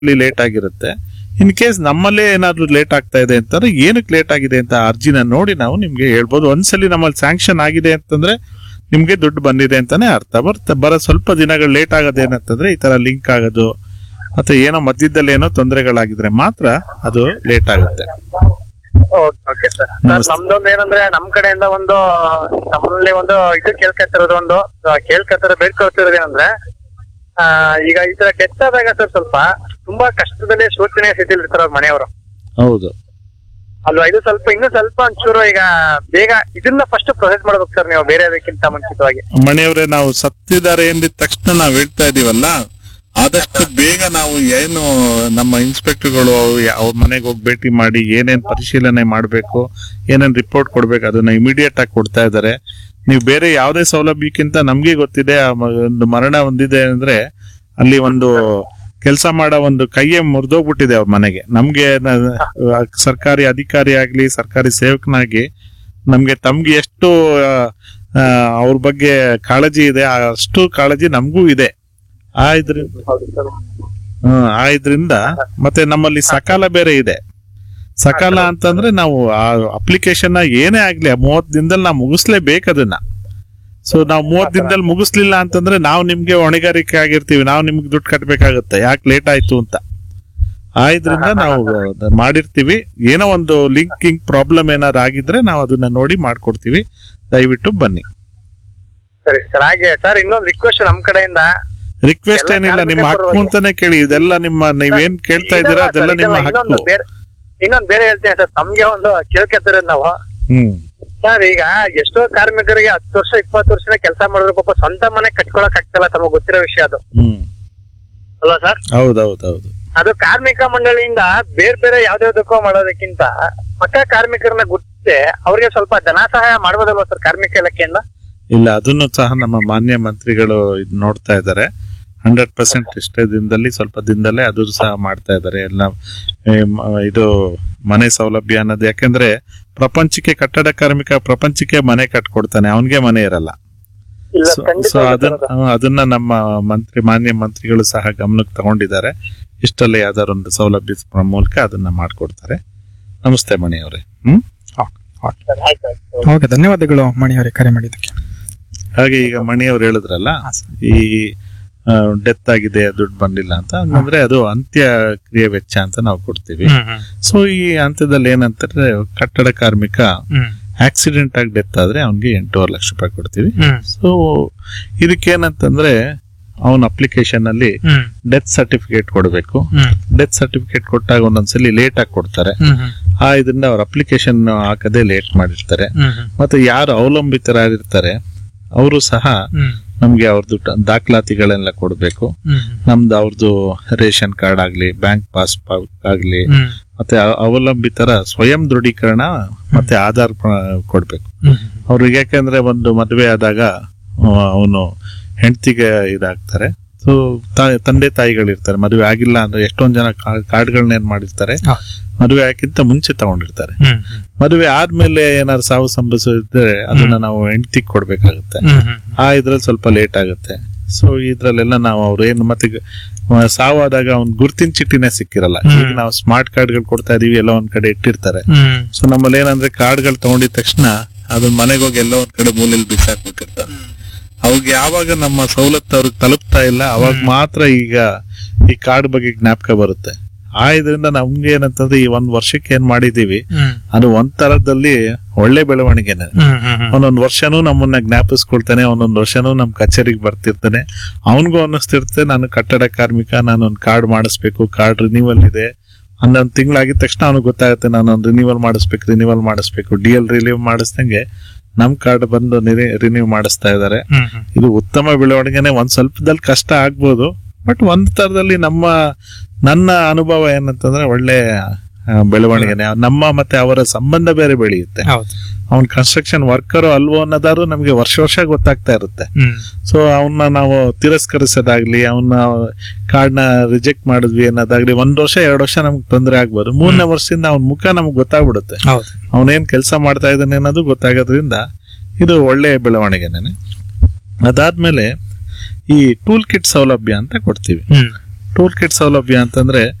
Late ಆಗಿರುತ್ತೆ. In case ನಮ್ಮಲ್ಲೇ ಏನಾದ್ರು ಲೇಟ್ ಆಗ್ತಾ ಇದೆ ಅಂತಂದ್ರೆ ಏನಕ್ಕೆ ಲೇಟ್ ಆಗಿದೆ ಅಂತ ಅರ್ಜಿನ ನೋಡಿ ನಾವು ನಿಮ್ಗೆ ಹೇಳ್ಬೋದು. ಒಂದ್ಸಲಿ ನಮ್ಮಲ್ಲಿ ಸ್ಯಾಂಕ್ಷನ್ ಆಗಿದೆ ಅಂತಂದ್ರೆ ನಿಮ್ಗೆ ದುಡ್ಡು ಬಂದಿದೆ ಅಂತಾನೆ ಅರ್ಥ. ಬರೋ ಸ್ವಲ್ಪ ದಿನಗಳು ಲೇಟ್ ಆಗೋದೇನಂತಂದ್ರೆ ಈ ತರ ಲಿಂಕ್ ಆಗೋದು ಮತ್ತೆ ಏನೋ ಮಧ್ಯದಲ್ಲಿ ಏನೋ ತೊಂದರೆಗಳಾಗಿದ್ರೆ ಮಾತ್ರ ಅದು ಲೇಟ್ ಆಗುತ್ತೆ. Okay sir. ನಮ್ದೊಂದು ಏನಂದ್ರೆ ನಮ್ ಕಡೆಯಿಂದ ನಮ್ಮಲ್ಲಿ ಇದು ಕೇಳ್ಕೊತಿರೋದು ಬೇಡ್ಕೊಳ್ತಿರೋದು ಏನಂದ್ರೆ ಈಗ ಈ ತರ ಡೆತ್ ಆದಾಗ ಸರ್ ಸ್ವಲ್ಪ ತುಂಬಾ ಕಷ್ಟದಲ್ಲಿ ಶೋಚನೀಯ ಸ್ಥಿತಿಲಿ ಇರ್ತಾರ ಅವ್ರ ಮನೆಯವರು. ಹೌದು ಅಲ್ವಾ? ಇದು ಇನ್ನೂ ಸ್ವಲ್ಪ ಒಂಚೂರು ಈಗ ಬೇಗ ಇದನ್ನ ಫಸ್ಟ್ ಪ್ರೊಸೆಸ್ ಮಾಡ್ಬೇಕು ಸರ್ ನೀವು, ಬೇರೆ ಅದಕ್ಕಿಂತ ಮುಂಚಿತವಾಗಿ. ಮನೆಯವರೇ, ನಾವು ಸತ್ತಿದ್ದಾರೆ ಎಂದಿದ ತಕ್ಷಣ ನಾವ್ ಹೇಳ್ತಾ ಇದೀವಲ್ಲ, ಆದಷ್ಟು ಬೇಗ ನಾವು ಏನು ನಮ್ಮ ಇನ್ಸ್ಪೆಕ್ಟರ್ಗಳು ಅವ್ರ ಮನೆಗೆ ಹೋಗಿ ಭೇಟಿ ಮಾಡಿ ಏನೇನ್ ಪರಿಶೀಲನೆ ಮಾಡ್ಬೇಕು, ಏನೇನ್ ರಿಪೋರ್ಟ್ ಕೊಡ್ಬೇಕು ಅದನ್ನ ಇಮಿಡಿಯೇಟ್ ಆಗಿ ಕೊಡ್ತಾ ಇದಾರೆ. ನೀವು ಬೇರೆ ಯಾವುದೇ ಸೌಲಭ್ಯಕ್ಕಿಂತ ನಮ್ಗೆ ಗೊತ್ತಿದೆ, ಒಂದು ಮರಣ ಹೊಂದಿದೆ ಅಂದ್ರೆ ಅಲ್ಲಿ ಒಂದು ಕೆಲಸ ಮಾಡೋ ಒಂದು ಕೈಯೇ ಮುರಿದೋಗ್ಬಿಟ್ಟಿದೆ ಅವ್ರ ಮನೆಗೆ. ನಮ್ಗೆ ಸರ್ಕಾರಿ ಅಧಿಕಾರಿ ಆಗ್ಲಿ ಸರ್ಕಾರಿ ಸೇವಕನಾಗಿ ತಮ್ಗೆ ಎಷ್ಟು ಅವ್ರ ಬಗ್ಗೆ ಕಾಳಜಿ ಇದೆ ಅಷ್ಟು ಕಾಳಜಿ ನಮಗೂ ಇದೆ. ಆ ಇದ್ರಿಂದ ಮತ್ತೆ ನಮ್ಮಲ್ಲಿ ಸಕಾಲ ಬೇರೆ ಇದೆ. ಸಕಾಲ ಅಂತಂದ್ರೆ ನಾವು ಆ ಅಪ್ಲಿಕೇಶನ್ ಏನೇ ಆಗ್ಲಿ 30 ದಿನದಲ್ಲಿ ನಾವು ಮುಗಿಸ್ಲೇಬೇಕು ಅದನ್ನ. ಸೊ ನಾವು 30 ದಿನದಲ್ಲಿ ಮುಗಿಸ್ಲಿಲ್ಲ ಅಂತಂದ್ರೆ ನಾವು ನಿಮ್ಗೆ ಹೊಣೆಗಾರಿಕೆ ಆಗಿರ್ತೀವಿ, ನಾವು ನಿಮ್ಗೆ ದುಡ್ಡು ಕಟ್ಬೇಕಾಗತ್ತೆ, ಯಾಕೆ ಲೇಟ್ ಆಯ್ತು ಅಂತ. ಇದ್ರಿಂದ ನಾವು ಮಾಡಿರ್ತೀವಿ. ಏನೋ ಒಂದು ಲಿಂಕಿಂಗ್ ಪ್ರಾಬ್ಲಮ್ ಏನಾದ್ರು ಆಗಿದ್ರೆ ನಾವು ಅದನ್ನ ನೋಡಿ ಮಾಡ್ಕೊಡ್ತೀವಿ. ದಯವಿಟ್ಟು ಬನ್ನಿ. ಸರಿ ಸರ್. ಹಾಗೆ ಸರ್ ಇನ್ನೊಂದು ರಿಕ್ವೆಸ್ಟ್ ನಮ್ ಕಡೆಯಿಂದ. ರಿಕ್ವೆಸ್ಟ್ ಏನಿಲ್ಲ, ನಿಮ್ಮ ಹಕ್ಕು ಅಂತಾನೆ ಕೇಳಿ. ಇದೆಲ್ಲ ನೀವೇನ್ ಕೇಳ್ತಾ ಇದ್ದೀರಾ ಅದೆಲ್ಲ ನಿಮ್ಮ ಹಕ್ಕು. ಇನ್ನೊಂದು ಬೇರೆ ಹೇಳ್ತೀನಿ ಸರ್, ತಮ್ಗೆ ಕೇಳ್ಕೊತಿರೋದು ನಾವು. ಸರ್ ಈಗ ಎಷ್ಟೋ ಕಾರ್ಮಿಕರಿಗೆ 10 ವರ್ಷ 20 ವರ್ಷ ಕೆಲಸ ಮಾಡಿದ್ರು ಪಾಪ ಸ್ವಂತ ಮನೆ ಕಟ್ಕೊಳಕ್ ಆಗ್ತಲ್ಲ, ತಮಗೆ ಗೊತ್ತಿರೋ ವಿಷಯ ಅದು ಅಲ್ವಾ ಸರ್? ಹೌದೌದೌದು. ಅದು ಕಾರ್ಮಿಕ ಮಂಡಳಿಯಿಂದ ಬೇರೆ ಯಾವ್ದಾವ್ದಕ್ಕೋ ಮಾಡೋದಕ್ಕಿಂತ ಪಕ್ಕ ಕಾರ್ಮಿಕರನ್ನ ಗುರ್ತಿಸಿ ಅವ್ರಿಗೆ ಸ್ವಲ್ಪ ಧನ ಸಹಾಯ ಮಾಡ್ಬೋದಲ್ವಾ ಸರ್ ಕಾರ್ಮಿಕ ಇಲಾಖೆಯಿಂದ? ಇಲ್ಲ, ಅದನ್ನು ಸಹ ನಮ್ಮ ಮಾನ್ಯ ಮಂತ್ರಿಗಳು ಇದು ನೋಡ್ತಾ ಇದ್ದಾರೆ. 100% ಇಷ್ಟೇ ದಿನದಲ್ಲಿ ಸ್ವಲ್ಪ ದಿನದಲ್ಲೇ ಅದು ಸಹ ಮಾಡ್ತಾ ಇದ್ದಾರೆ. ಎಲ್ಲ ಇದು ಮನೆ ಸೌಲಭ್ಯ ಅನ್ನೋದು, ಯಾಕೆಂದ್ರೆ ಪ್ರಪಂಚಕ್ಕೆ ಕಟ್ಟಡ ಕಾರ್ಮಿಕ ಪ್ರಪಂಚಕ್ಕೆ ಮನೆ ಕಟ್ಕೊಡ್ತಾನೆ, ಅವನ್ಗೆ ಮನೆ ಇರಲ್ಲ. ಸೊ ಅದನ್ನ ನಮ್ಮ ಮಾನ್ಯ ಮಂತ್ರಿಗಳು ಸಹ ಗಮನಕ್ಕೆ ತಗೊಂಡಿದ್ದಾರೆ. ಇಷ್ಟಲ್ಲೇ ಯಾವ್ದಾದ್ರು ಒಂದು ಸೌಲಭ್ಯ ಮೂಲಕ ಅದನ್ನ ಮಾಡ್ಕೊಡ್ತಾರೆ. ನಮಸ್ತೆ ಮಣಿಯವರೇ. ಓಕೆ, ಧನ್ಯವಾದಗಳು ಮಣಿಯವರೇ ಕರೆ ಮಾಡಿದ್ದಕ್ಕೆ. ಹಾಗೆ ಈಗ ಮಣಿಯವ್ರು ಹೇಳಿದ್ರಲ್ಲ, ಈ ಡೆತ್ ಆಗಿದೆ ದುಡ್ಡು ಬಂದಿಲ್ಲ ಅಂತ ಅಂದ್ರೆ ಅದು ಅಂತ್ಯ ಕ್ರಿಯೆ ವೆಚ್ಚ ಅಂತ ನಾವು ಕೊಡ್ತೀವಿ. ಸೊ ಈ ಹಂತದಲ್ಲಿ ಏನಂತಂದ್ರೆ ಕಟ್ಟಡ ಕಾರ್ಮಿಕ ಆಕ್ಸಿಡೆಂಟ್ ಆಗಿ ಡೆತ್ ಆದ್ರೆ ಅವ್ನಿಗೆ 8.5 ಲಕ್ಷ ರೂಪಾಯಿ ಕೊಡ್ತೀವಿ. ಸೊ ಇದಕ್ಕೇನಂತಂದ್ರೆ ಅವನ ಅಪ್ಲಿಕೇಶನ್ ಅಲ್ಲಿ ಡೆತ್ ಸರ್ಟಿಫಿಕೇಟ್ ಕೊಡ್ಬೇಕು. ಡೆತ್ ಸರ್ಟಿಫಿಕೇಟ್ ಕೊಟ್ಟಾಗ ಒಂದೊಂದ್ಸಲಿ ಲೇಟ್ ಆಗಿ ಕೊಡ್ತಾರೆ. ಇದರಿಂದ ಅವ್ರ ಅಪ್ಲಿಕೇಶನ್ ಹಾಕದೆ ಲೇಟ್ ಮಾಡಿರ್ತಾರೆ. ಮತ್ತೆ ಯಾರು ಅವಲಂಬಿತರಾಗಿರ್ತಾರೆ ಅವರು ಸಹ ನಮ್ಗೆ ಅವ್ರದ್ದು ದಾಖಲಾತಿಗಳೆಲ್ಲ ಕೊಡ್ಬೇಕು. ನಮ್ದು ಅವ್ರದ್ದು ರೇಷನ್ ಕಾರ್ಡ್ ಆಗ್ಲಿ, ಬ್ಯಾಂಕ್ ಪಾಸ್ ಆಗ್ಲಿ, ಮತ್ತೆ ಅವಲಂಬಿತರ ಸ್ವಯಂ ದೃಢೀಕರಣ ಮತ್ತೆ ಆಧಾರ್ ಕೊಡ್ಬೇಕು ಅವ್ರಿಗೆ. ಯಾಕೆಂದ್ರೆ ಒಂದು ಮದುವೆ ಆದಾಗ ಅವನು ಹೆಂಡತಿಗೆ ಇದಾಗ್ತಾರೆ. ಸೊ ತಂದೆ ತಾಯಿಗಳಿರ್ತಾರೆ, ಮದುವೆ ಆಗಿಲ್ಲ ಅಂದ್ರೆ ಎಷ್ಟೊಂದ್ ಜನ ಕಾರ್ಡ್ಗಳನ್ನ ಏನ್ ಮಾಡಿರ್ತಾರೆ, ಮದುವೆ ಆಗಿಂತ ಮುಂಚೆ ತಗೊಂಡಿರ್ತಾರೆ. ಮದುವೆ ಆದ್ಮೇಲೆ ಏನಾದ್ರು ಸಾವು ಸಂಭವಿಸಿದ್ರೆ ಅದನ್ನ ನಾವು ಹೆಂಡತಿಗೆ ಕೊಡ್ಬೇಕಾಗುತ್ತೆ. ಇದ್ರಲ್ಲಿ ಸ್ವಲ್ಪ ಲೇಟ್ ಆಗುತ್ತೆ. ಸೊ ಇದ್ರಲ್ಲೆಲ್ಲ ನಾವು ಅವ್ರೇನು ಮತ್ತೆ ಸಾವಾದಾಗ ಅವ್ನ್ ಗುರ್ತಿನ ಚೀಟಿನೇ ಸಿಕ್ಕಿರಲ್ಲ. ಈಗ ನಾವು ಸ್ಮಾರ್ಟ್ ಕಾರ್ಡ್ಗಳು ಕೊಡ್ತಾ ಇದೀವಿ, ಎಲ್ಲ ಒಂದ್ ಕಡೆ ಇಟ್ಟಿರ್ತಾರೆ. ಸೊ ನಮ್ಮಲ್ಲಿ ಏನಂದ್ರೆ ಕಾರ್ಡ್ಗಳು ತಗೊಂಡಿದ ತಕ್ಷಣ ಅದನ್ನ ಮನೆಗೆ ಹೋಗಿ ಎಲ್ಲ ಒಂದ್ ಕಡೆ ಮೂಲೆಯಲ್ಲಿ ಬಿಸಾಕ್ಬಿಟ್ಟಿರ್ತಾರೆ. ಅವ್ರಿಗೆ ಯಾವಾಗ ನಮ್ಮ ಸವಲತ್ತು ಅವ್ರಿಗೆ ತಲುಪ್ತಾ ಇಲ್ಲ ಅವಾಗ ಮಾತ್ರ ಈಗ ಈ ಕಾರ್ಡ್ ಬಗ್ಗೆ ಜ್ಞಾಪಕ ಬರುತ್ತೆ. ಇದರಿಂದ ನಮ್ಗೆ ಏನಂತಂದ್ರೆ ಈ 1 ವರ್ಷಕ್ಕೆ ಏನ್ ಮಾಡಿದೀವಿ ಅದು ಒಂದ್ ತರದಲ್ಲಿ ಒಳ್ಳೆ ಬೆಳವಣಿಗೆನೆ. ಒಂದೊಂದ್ ವರ್ಷನೂ ನಮ್ಮನ್ನ ಜ್ಞಾಪಿಸ್ಕೊಳ್ತಾನೆ, ಒಂದೊಂದ್ ವರ್ಷನೂ ನಮ್ ಕಚೇರಿಗೆ ಬರ್ತಿರ್ತಾನೆ. ಅವನ್ಗೂ ಅನ್ನಿಸ್ತಿರುತ್ತೆ ನಾನು ಕಟ್ಟಡ ಕಾರ್ಮಿಕ, ನಾನೊಂದ್ ಕಾರ್ಡ್ ಮಾಡಿಸ್ಬೇಕು, ಕಾರ್ಡ್ ರಿನಿವಲ್ ಇದೆ. 11 ತಿಂಗಳಾಗಿದ ತಕ್ಷಣ ಅವ್ನಿಗೆ ಗೊತ್ತಾಗುತ್ತೆ ನಾನೊಂದು ರಿನಿವಲ್ ಮಾಡಿಸ್ಬೇಕು. DL ರಿಲೀವ್ ಮಾಡಿಸ್ದಂಗೆ ನಮ್ ಕಾರ್ಡ್ ಬಂದು ರಿನ್ಯೂ ಮಾಡಿಸ್ತಾ ಇದಾರೆ. ಇದು ಉತ್ತಮ ಬೆಳವಣಿಗೆನೆ. ಒಂದ್ ಸ್ವಲ್ಪದಲ್ಲಿ ಕಷ್ಟ ಆಗ್ಬೋದು, ಬಟ್ ಒಂದ್ ತರದಲ್ಲಿ ನನ್ನ ಅನುಭವ ಏನಂತಂದ್ರೆ ಒಳ್ಳೆ ಬೆಳವಣಿಗೆನೆ. ನಮ್ಮ ಮತ್ತೆ ಅವರ ಸಂಬಂಧ ಬೇರೆ ಬೆಳೆಯುತ್ತೆ. ಅವ್ನ್ ಕನ್ಸ್ಟ್ರಕ್ಷನ್ ವರ್ಕರ್ ಅಲ್ವೋ ಅನ್ನೋದಾದ್ರು ನಮ್ಗೆ ವರ್ಷ ಗೊತ್ತಾಗ್ತಾ ಇರುತ್ತೆ. ಸೊ ಅವನ್ನ ನಾವು ತಿರಸ್ಕರಿಸೋದಾಗ್ಲಿ, ಅವನ್ನ ಕಾರ್ಡ್ನ ರಿಜೆಕ್ಟ್ ಮಾಡಿದ್ವಿ ಅನ್ನೋದಾಗ್ಲಿ 1 ವರ್ಷ 2 ವರ್ಷ ನಮ್ಗೆ ತೊಂದರೆ ಆಗ್ಬೋದು. 3ನೇ ವರ್ಷದಿಂದ ಅವ್ನ ಮುಖ ನಮ್ಗೆ ಗೊತ್ತಾಗ್ಬಿಡುತ್ತೆ, ಅವನೇನ್ ಕೆಲಸ ಮಾಡ್ತಾ ಇದ್ದಾನೆ ಅನ್ನೋದು ಗೊತ್ತಾಗೋದ್ರಿಂದ ಇದು ಒಳ್ಳೆ ಬೆಳವಣಿಗೆನೆ. ಅದಾದ್ಮೇಲೆ ಈ ಟೂಲ್ ಕಿಟ್ ಸೌಲಭ್ಯ ಅಂತ ಕೊಡ್ತೀವಿ. ಟೂಲ್ ಕಿಟ್ ಸೌಲಭ್ಯ ಅಂತಂದ್ರೆ